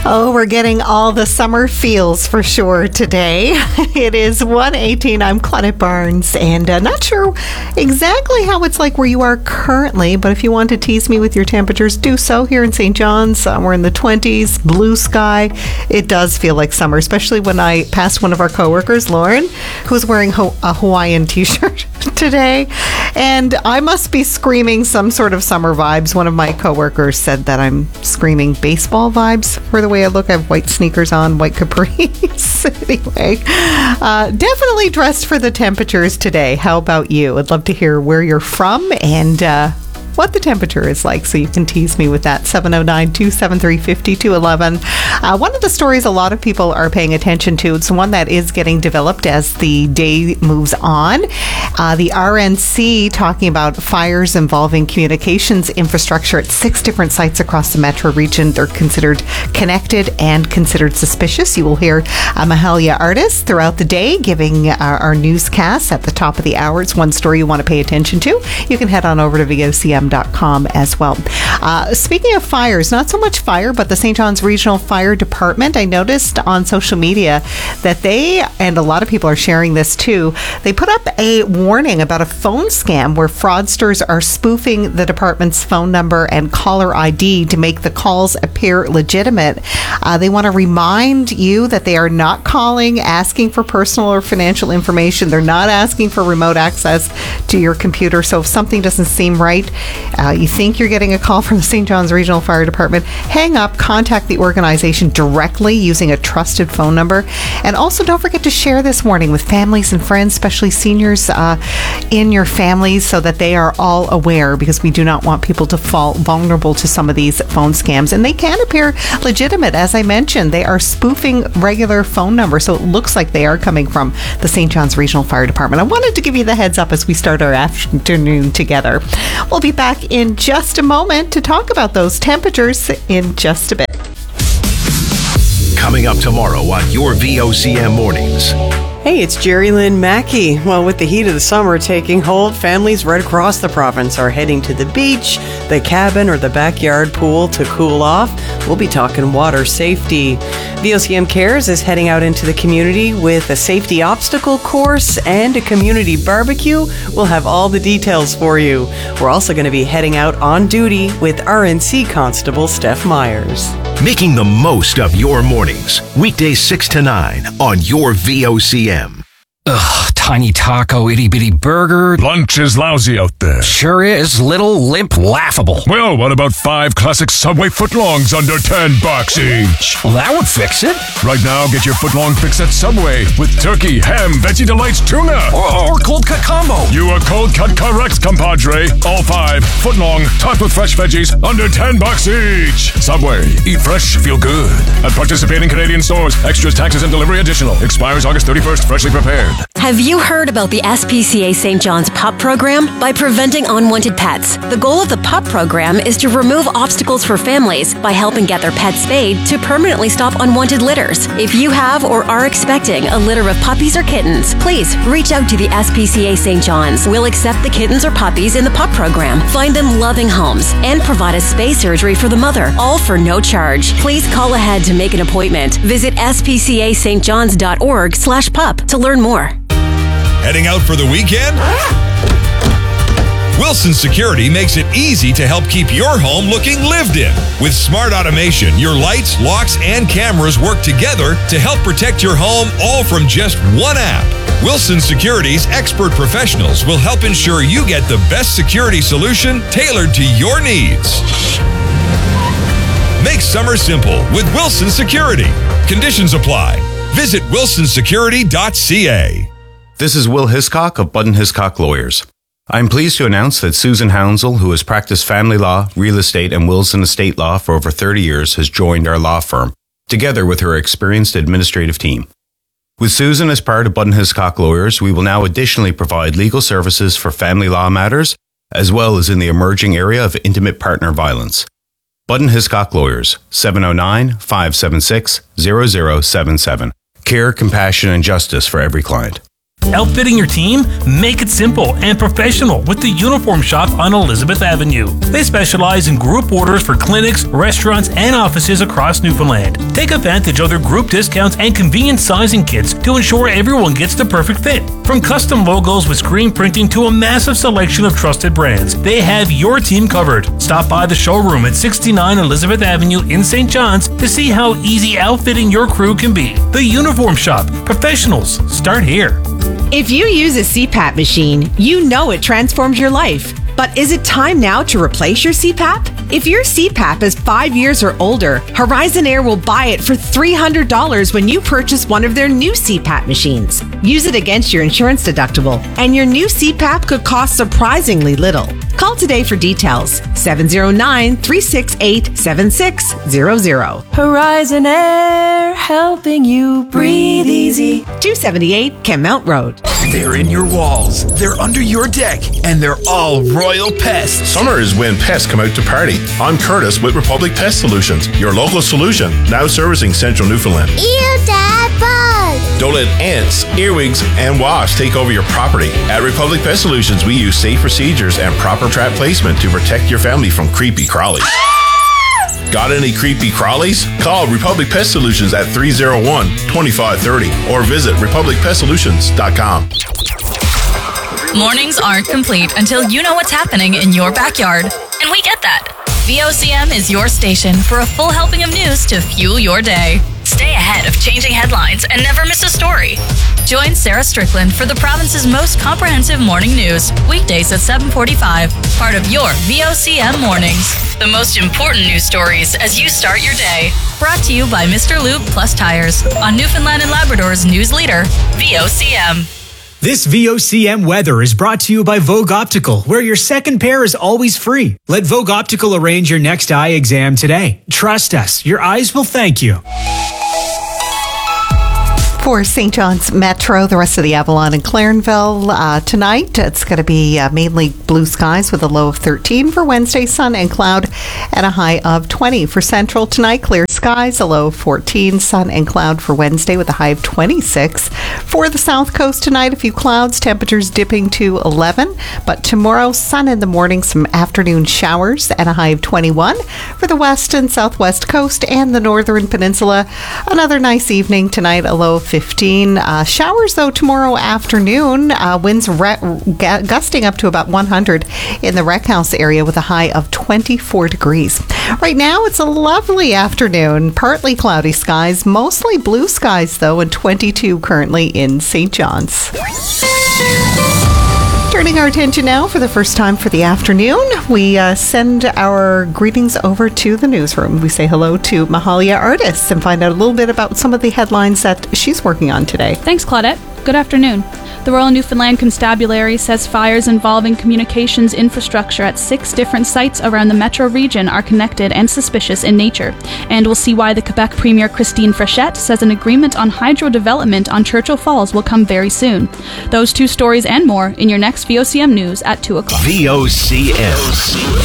Oh, we're getting all the summer feels for sure today. It is 1:18. I'm Claudette Barnes, and not sure exactly how it's like where you are currently, but if you want to tease me with your temperatures, do so. Here in St. John's, we're in the 20s, blue sky. It does feel like summer, especially when I passed one of our coworkers, Lauren, who's wearing a Hawaiian t-shirt today, and I must be screaming some sort of summer vibes. One of my coworkers said that I'm screaming baseball vibes for the way I look. I have white sneakers on, white capris. Anyway, definitely dressed for the temperatures today. How about you? I'd love to hear where you're from and what the temperature is like, so you can tease me with that. 709-273-5211. One of the stories a lot of people are paying attention to, it's one that is getting developed as the day moves on. The RNC talking about fires involving communications infrastructure at 6 different sites across the metro region. They're considered connected and considered suspicious. You will hear Mahalia Artis throughout the day giving our newscasts at the top of the hour. It's one story you want to pay attention to. You can head on over to VOCM.com as well. Speaking of fires, not so much fire, but the St. John's Regional Fire Department, I noticed on social media that they, and a lot of people are sharing this too, they put up a warning about a phone scam where fraudsters are spoofing the department's phone number and caller ID to make the calls appear legitimate. They want to remind you that they are not calling, asking for personal or financial information. They're not asking for remote access to your computer. So if something doesn't seem right, you think you're getting a call from the St. John's Regional Fire Department, hang up, contact the organization directly using a trusted phone number. And also don't forget to share this warning with families and friends, especially seniors in your families, so that they are all aware, because we do not want people to fall vulnerable to some of these phone scams. And they can appear legitimate. As I mentioned, they are spoofing regular phone numbers, so it looks like they are coming from the St. John's Regional Fire Department. I wanted to give you the heads up as we start our afternoon together. We'll be back in just a moment to talk about those temperatures in just a bit. Coming up tomorrow on your VOCM Mornings. Hey, it's Jerry Lynn Mackey. Well, with the heat of the summer taking hold, families right across the province are heading to the beach, the cabin, or the backyard pool to cool off. We'll be talking water safety. VOCM Cares is heading out into the community with a safety obstacle course and a community barbecue. We'll have all the details for you. We're also going to be heading out on duty with RNC Constable Steph Myers. Making the most of your mornings. Weekdays 6 to 9 on your VOCM. Ugh, tiny taco, itty-bitty burger. Lunch is lousy out there. Sure is. Little, limp, laughable. Well, what about 5 classic Subway footlongs under $10 each? Well, that would fix it. Right now, get your footlong fix at Subway with turkey, ham, Veggie Delights, tuna. Or cold cut combo. You are cold cut correct, compadre. All 5 footlong, topped with fresh veggies, under $10 each. Subway. Eat fresh, feel good. At participating Canadian stores. Extras, taxes, and delivery additional. Expires August 31st. Freshly prepared. Have you heard about the SPCA St. John's PUP program? By preventing unwanted pets. The goal of the PUP program is to remove obstacles for families by helping get their pets spayed to permanently stop unwanted litters. If you have or are expecting a litter of puppies or kittens, please reach out to the SPCA St. John's. We'll accept the kittens or puppies in the PUP program, find them loving homes, and provide a spay surgery for the mother, all for no charge. Please call ahead to make an appointment. Visit spcastjohns.org/pup to learn more. Heading out for the weekend? Wilson Security makes it easy to help keep your home looking lived in. With smart automation, your lights, locks, and cameras work together to help protect your home, all from just one app. Wilson Security's expert professionals will help ensure you get the best security solution tailored to your needs. Make summer simple with Wilson Security. Conditions apply. Visit wilsonsecurity.ca. This is Will Hiscock of Budden Hiscock Lawyers. I am pleased to announce that Susan Hounsell, who has practiced family law, real estate, and wills and estate law for over 30 years, has joined our law firm, together with her experienced administrative team. With Susan as part of Budden Hiscock Lawyers, we will now additionally provide legal services for family law matters, as well as in the emerging area of intimate partner violence. Budden Hiscock Lawyers, 709-576-0077. Care, compassion, and justice for every client. Outfitting your team? Make it simple and professional with the Uniform Shop on Elizabeth Avenue. They specialize in group orders for clinics, restaurants, and offices across Newfoundland. Take advantage of their group discounts and convenient sizing kits to ensure everyone gets the perfect fit. From custom logos with screen printing to a massive selection of trusted brands, they have your team covered. Stop by the showroom at 69 Elizabeth Avenue in St. John's to see how easy outfitting your crew can be. The Uniform Shop. Professionals start here. If you use a CPAP machine, you know it transforms your life. But is it time now to replace your CPAP? If your CPAP is 5 years or older, Horizon Air will buy it for $300 when you purchase one of their new CPAP machines. Use it against your insurance deductible, and your new CPAP could cost surprisingly little. Call today for details. 709-368-7600. Horizon Air, helping you breathe easy. 278 Kenmount Road. They're in your walls, they're under your deck, and they're all Royal Pests. Summer is when pests come out to party. I'm Curtis with Republic Pest Solutions, your local solution, now servicing central Newfoundland. Ew, Dad, bug! Don't let ants, earwigs, and wasps take over your property. At Republic Pest Solutions, we use safe procedures and proper trap placement to protect your family from creepy crawlies. Got any creepy crawlies? Call Republic Pest Solutions at 301-2530 or visit republicpestsolutions.com. Mornings aren't complete until you know what's happening in your backyard. And we get that. VOCM is your station for a full helping of news to fuel your day. Stay ahead of changing headlines and never miss a story. Join Sarah Strickland for the province's most comprehensive morning news, weekdays at 7:45, part of your VOCM Mornings. The most important news stories as you start your day. Brought to you by Mr. Lube Plus Tires on Newfoundland and Labrador's news leader, VOCM. This VOCM weather is brought to you by Vogue Optical, where your second pair is always free. Let Vogue Optical arrange your next eye exam today. Trust us, your eyes will thank you. For St. John's Metro, the rest of the Avalon and Clarenville, tonight it's going to be mainly blue skies with a low of 13. For Wednesday, sun and cloud and a high of 20. For Central tonight, clear skies, a low of 14. Sun and cloud for Wednesday with a high of 26. For the South Coast tonight, a few clouds, temperatures dipping to 11. But tomorrow, sun in the morning, some afternoon showers and a high of 21. For the West and Southwest Coast and the Northern Peninsula, another nice evening tonight, a low of 15. Showers, though, tomorrow afternoon. Winds gusting up to about 100 in the Rec House area with a high of 24 degrees. Right now, it's a lovely afternoon. Partly cloudy skies, mostly blue skies, though, and 22 currently in St. John's. Turning our attention now for the first time for the afternoon, we send our greetings over to the newsroom. We say hello to Mahalia Artis and find out a little bit about some of the headlines that she's working on today. Thanks, Claudette. Good afternoon. The Royal Newfoundland Constabulary says fires involving communications infrastructure at 6 different sites around the metro region are connected and suspicious in nature. And we'll see why the Quebec Premier Christine Frechette says an agreement on hydro development on Churchill Falls will come very soon. Those 2 stories and more in your next VOCM News at 2 o'clock. VOCM.